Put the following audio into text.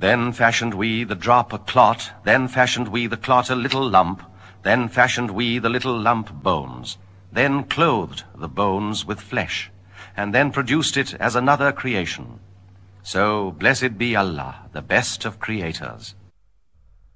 Then fashioned we the drop a clot, then fashioned we the clot a little lump, then fashioned we the little lump bones, then clothed the bones with flesh, and then produced it as another creation. So blessed be Allah, the best of creators.